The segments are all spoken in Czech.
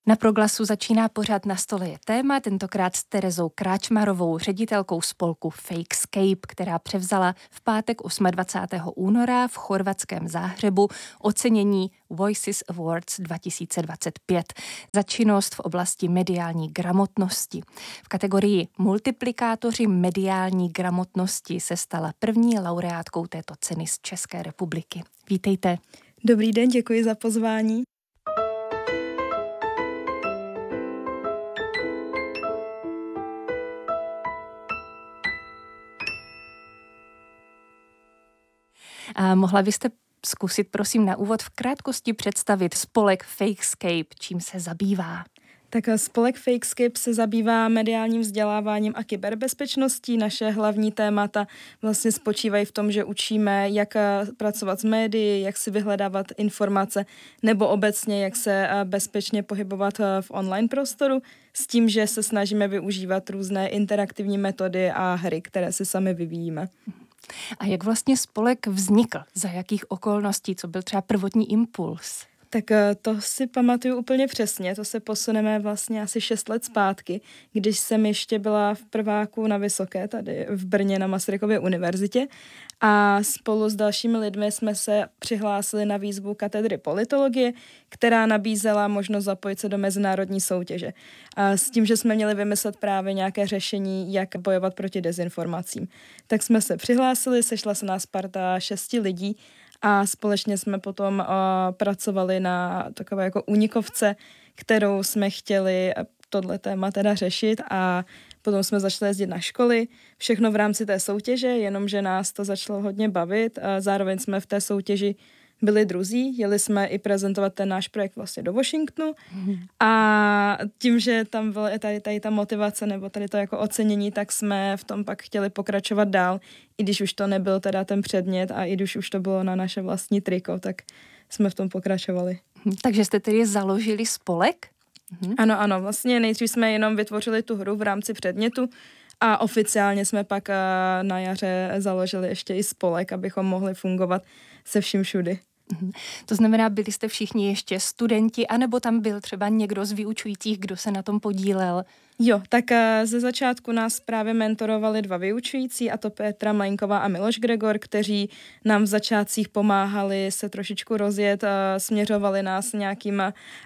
Na Proglasu začíná pořad Na stole je téma, tentokrát s Terezou Kráčmarovou, ředitelkou spolku Fakescape, která převzala v pátek 28. února v chorvatském Záhřebu ocenění Voices Awards 2025 za činnost v oblasti mediální gramotnosti. V kategorii multiplikátoři mediální gramotnosti se stala první laureátkou této ceny z České republiky. Vítejte. Dobrý den, děkuji za pozvání. A mohla byste zkusit, prosím, na úvod v krátkosti představit spolek Fakescape, čím se zabývá? Tak spolek Fakescape se zabývá mediálním vzděláváním a kyberbezpečností. Naše hlavní témata vlastně spočívají v tom, že učíme, jak pracovat s médii, jak si vyhledávat informace, nebo obecně, jak se bezpečně pohybovat v online prostoru, s tím, že se snažíme využívat různé interaktivní metody a hry, které si sami vyvíjíme. A jak vlastně spolek vznikl? Za jakých okolností? Co byl třeba prvotní impuls? Tak to si pamatuju úplně přesně, to se posuneme vlastně asi 6 let zpátky, když jsem ještě byla v prváku na Vysoké, tady v Brně na Masarykově univerzitě a spolu s dalšími lidmi jsme se přihlásili na výzvu katedry politologie, která nabízela možnost zapojit se do mezinárodní soutěže. A s tím, že jsme měli vymyslet právě nějaké řešení, jak bojovat proti dezinformacím. Tak jsme se přihlásili, sešla se nás parta 6 lidí, a společně jsme potom pracovali na takové jako únikovce, kterou jsme chtěli tohle téma teda řešit a potom jsme začali jezdit na školy, všechno v rámci té soutěže, jenomže nás to začalo hodně bavit a zároveň jsme v té soutěži byli druzí, jeli jsme i prezentovat ten náš projekt vlastně do Washingtonu a tím, že tam byla tady ta motivace nebo tady to jako ocenění, tak jsme v tom pak chtěli pokračovat dál, i když už to nebyl teda ten předmět a i když už to bylo na naše vlastní triko, tak jsme v tom pokračovali. Takže jste tedy založili spolek? Ano, vlastně nejdřív jsme jenom vytvořili tu hru v rámci předmětu a oficiálně jsme pak na jaře založili ještě i spolek, abychom mohli fungovat se vším všudy. To znamená, byli jste všichni ještě studenti, anebo tam byl třeba někdo z vyučujících, kdo se na tom podílel? Jo, tak ze začátku nás právě mentorovali 2 vyučující, a to Petra Mlejnková a Miloš Gregor, kteří nám v začátcích pomáhali se trošičku rozjet, směřovali nás nějakým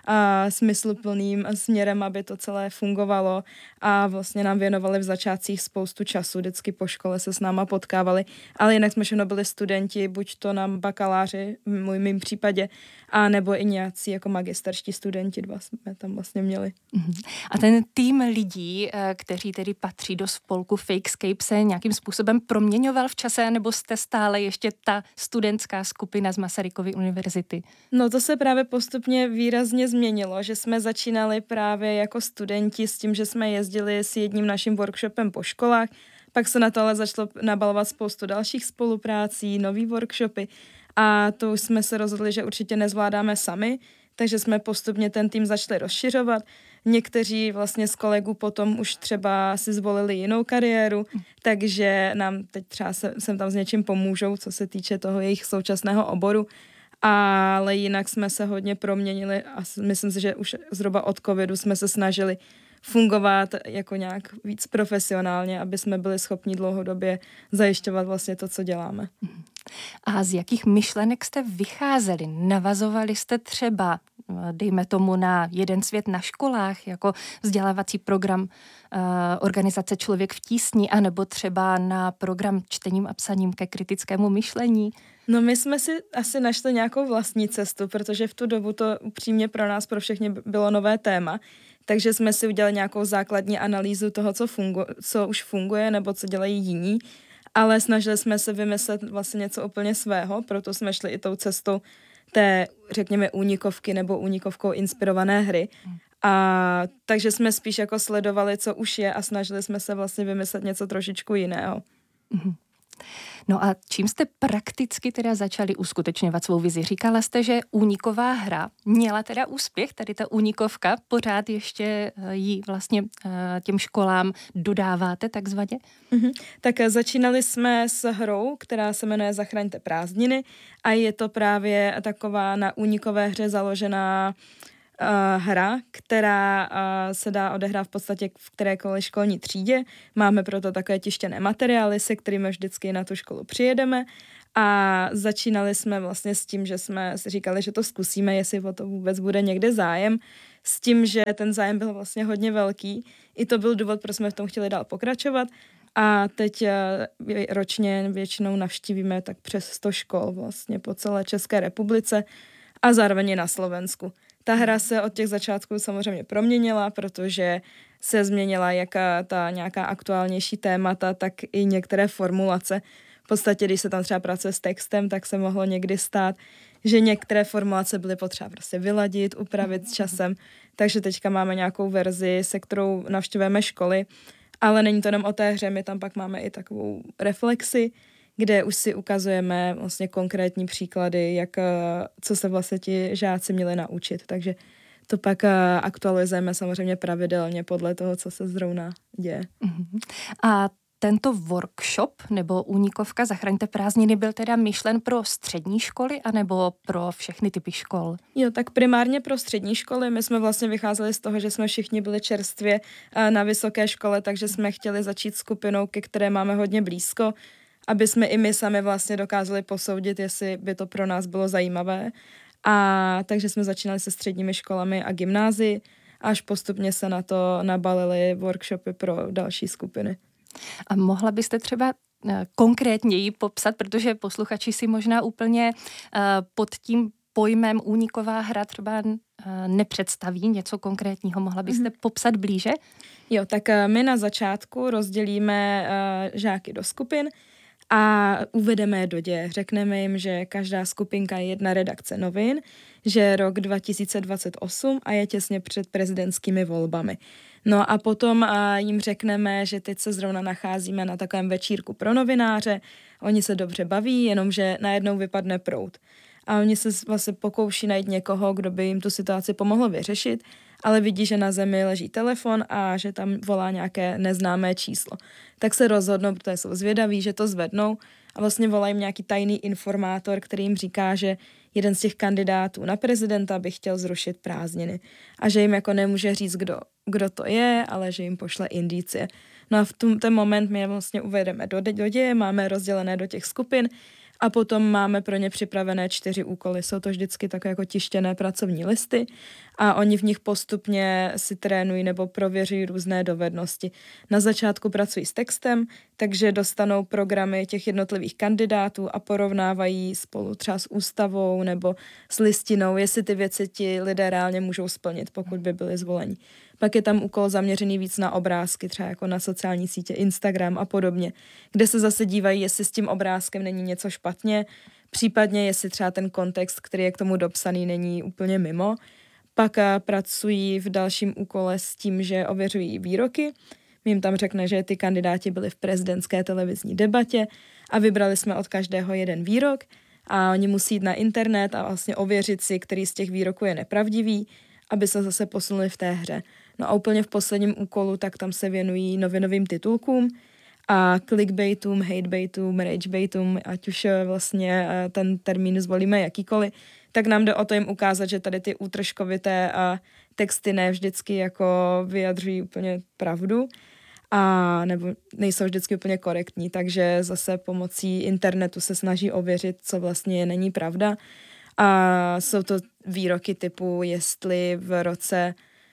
smysluplným směrem, aby to celé fungovalo a vlastně nám věnovali v začátcích spoustu času, vždycky po škole se s náma potkávali, ale jinak jsme všechno byli studenti, buď to na bakaláři, v mým případě, a nebo i nějací jako magisterští studenti, 2 jsme tam vlastně měli. A ten tým lidí, kteří tedy patří do spolku Fakescape, se nějakým způsobem proměňoval v čase, nebo jste stále ještě ta studentská skupina z Masarykovy univerzity? No to se právě postupně výrazně změnilo, že jsme začínali právě jako studenti s tím, že jsme jezdili s jedním naším workshopem po školách, pak se na to ale začalo nabalovat spoustu dalších spoluprácí, nový workshopy a to už jsme se rozhodli, že určitě nezvládáme sami, takže jsme postupně ten tým začali rozšiřovat. Někteří vlastně z kolegů potom už třeba si zvolili jinou kariéru, takže nám teď třeba sem tam s něčím pomůžou, co se týče toho jejich současného oboru, ale jinak jsme se hodně proměnili a myslím si, že už zhruba od covidu jsme se snažili fungovat jako nějak víc profesionálně, aby jsme byli schopni dlouhodobě zajišťovat vlastně to, co děláme. A z jakých myšlenek jste vycházeli? Navazovali jste třeba, dejme tomu, na Jeden svět na školách, jako vzdělávací program organizace Člověk v tísni, anebo třeba na program Čtením a psaním ke kritickému myšlení? No my jsme si asi našli nějakou vlastní cestu, protože v tu dobu to upřímně pro nás, pro všechny bylo nové téma, takže jsme si udělali nějakou základní analýzu toho, co už funguje nebo co dělají jiní, ale snažili jsme se vymyslet vlastně něco úplně svého, proto jsme šli i tou cestou té, řekněme, únikovky nebo únikovkou inspirované hry. A takže jsme spíš jako sledovali, co už je a snažili jsme se vlastně vymyslet něco trošičku jiného. No a čím jste prakticky teda začali uskutečňovat svou vizi? Říkala jste, že úniková hra měla teda úspěch, tady ta únikovka, pořád ještě ji vlastně těm školám dodáváte takzvaně? Tak začínali jsme s hrou, která se jmenuje Zachraňte prázdniny a je to právě taková na únikové hře založená hra, která se dá odehrát v podstatě v kterékoliv školní třídě. Máme proto takové tištěné materiály, se kterými vždycky na tu školu přijedeme. A začínali jsme vlastně s tím, že jsme si říkali, že to zkusíme, jestli o to vůbec bude někde zájem. S tím, že ten zájem byl vlastně hodně velký. I to byl důvod, proč jsme v tom chtěli dál pokračovat. A teď ročně většinou navštívíme tak přes 100 škol vlastně po celé České republice a zároveň i na Slovensku. Ta hra se od těch začátků samozřejmě proměnila, protože se změnila jaká ta nějaká aktuálnější témata, tak i některé formulace. V podstatě, když se tam třeba pracuje s textem, tak se mohlo někdy stát, že některé formulace byly potřeba prostě vyladit, upravit s časem. Takže teďka máme nějakou verzi, se kterou navštěvujeme školy, ale není to jenom o té hře, my tam pak máme i takovou reflexi, kde už si ukazujeme vlastně konkrétní příklady, co se vlastně ti žáci měli naučit. Takže to pak aktualizujeme samozřejmě pravidelně podle toho, co se zrovna děje. A tento workshop nebo únikovka Zachraňte prázdniny byl teda myšlen pro střední školy anebo pro všechny typy škol? Jo, tak primárně pro střední školy. My jsme vlastně vycházeli z toho, že jsme všichni byli čerstvě na vysoké škole, takže jsme chtěli začít skupinou, ke které máme hodně blízko, aby jsme i my sami vlastně dokázali posoudit, jestli by to pro nás bylo zajímavé. A takže jsme začínali se středními školami a gymnázii, až postupně se na to nabalily workshopy pro další skupiny. A mohla byste třeba konkrétněji popsat, protože posluchači si možná úplně pod tím pojmem úniková hra třeba nepředstaví něco konkrétního. Mohla byste popsat blíže? Jo, tak my na začátku rozdělíme žáky do skupin a uvedeme je do děje. Řekneme jim, že každá skupinka je jedna redakce novin, že je rok 2028 a je těsně před prezidentskými volbami. No a potom jim řekneme, že teď se zrovna nacházíme na takovém večírku pro novináře, oni se dobře baví, jenomže najednou vypadne proud. A oni se vlastně pokouší najít někoho, kdo by jim tu situaci pomohl vyřešit, ale vidí, že na zemi leží telefon a že tam volá nějaké neznámé číslo. Tak se rozhodnou, protože jsou zvědaví, že to zvednou a vlastně volají nějaký tajný informátor, který jim říká, že jeden z těch kandidátů na prezidenta by chtěl zrušit prázdniny a že jim jako nemůže říct, kdo to je, ale že jim pošle indicie. No a v ten moment my je vlastně uvedeme do děje, máme rozdělené do těch skupin a potom máme pro ně připravené 4 úkoly. Jsou to vždycky takové jako tištěné pracovní listy a oni v nich postupně si trénují nebo prověří různé dovednosti. Na začátku pracují s textem, takže dostanou programy těch jednotlivých kandidátů a porovnávají spolu třeba s ústavou nebo s listinou, jestli ty věci ti lidé reálně můžou splnit, pokud by byli zvoleni. Pak je tam úkol zaměřený víc na obrázky, třeba jako na sociální sítě Instagram a podobně, kde se zase dívají, jestli s tím obrázkem není něco špatně, případně jestli třeba ten kontext, který je k tomu dopsaný, není úplně mimo. Pak pracují v dalším úkole s tím, že ověřují výroky. My jim tam řekne, že ty kandidáti byli v prezidentské televizní debatě a vybrali jsme od každého jeden výrok a oni musí jít na internet a vlastně ověřit si, který z těch výroků je nepravdivý, aby se zase posunuli v té hře. No a úplně v posledním úkolu, tak tam se věnují novinovým titulkům a clickbaitům, hatebaitům, ragebaitům, ať už vlastně ten termín zvolíme jakýkoliv, tak nám jde o to jim ukázat, že tady ty útržkovité texty ne vždycky jako vyjadřují úplně pravdu a nebo nejsou vždycky úplně korektní, takže zase pomocí internetu se snaží ověřit, co vlastně není pravda. A jsou to výroky typu, jestli v roce,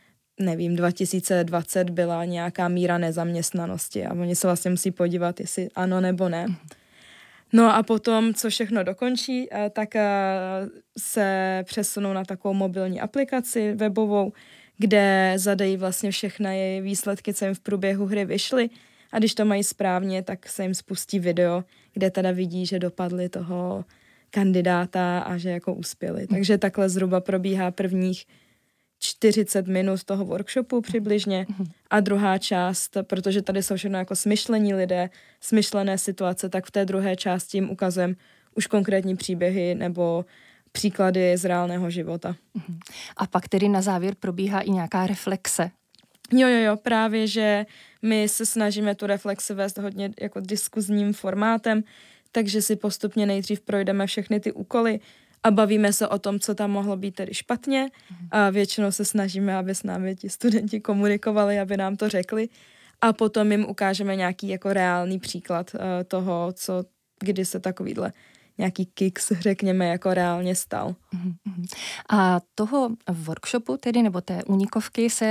2020 byla nějaká míra nezaměstnanosti a oni se vlastně musí podívat, jestli ano nebo ne. No a potom, co všechno dokončí, tak se přesunou na takovou mobilní aplikaci webovou, kde zadají vlastně všechny její výsledky, co jim v průběhu hry vyšly a když to mají správně, tak se jim spustí video, kde teda vidí, že dopadli toho kandidáta a že jako uspěli. Takže takhle zhruba probíhá prvních 40 minut toho workshopu přibližně a druhá část, protože tady jsou všechno jako smyšlení lidé, smyšlené situace, tak v té druhé části jim ukazujeme už konkrétní příběhy nebo příklady z reálného života. A pak tedy na závěr probíhá i nějaká reflexe. Jo, právě, že my se snažíme tu reflexi vést hodně jako diskuzním formátem, takže si postupně nejdřív projdeme všechny ty úkoly a bavíme se o tom, co tam mohlo být tedy špatně a většinou se snažíme, aby s námi ti studenti komunikovali, aby nám to řekli a potom jim ukážeme nějaký jako reálný příklad toho, kdy se takovýhle nějaký kiks, řekněme, jako reálně stal. A toho workshopu tedy, nebo té únikovky se